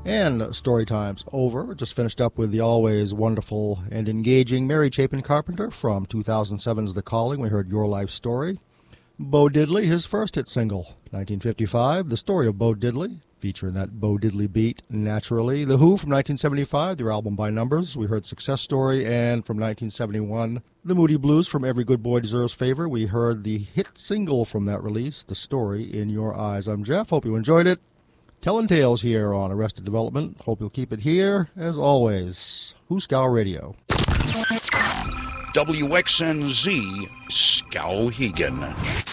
And story time's over. Just finished up with the always wonderful and engaging Mary Chapin Carpenter from 2007's The Calling. We heard Your Life Story. Bo Diddley, his first hit single, 1955, The Story of Bo Diddley, featuring that Bo Diddley beat, Naturally. The Who from 1975, their album By Numbers. We heard Success Story, and from 1971, The Moody Blues from Every Good Boy Deserves Favor. We heard the hit single from that release, The Story in Your Eyes. I'm Jeff. Hope you enjoyed it. Telling tales here on Arrested Development. Hope you'll keep it here, as always. Hooskow Radio. WXNZ Skowhegan.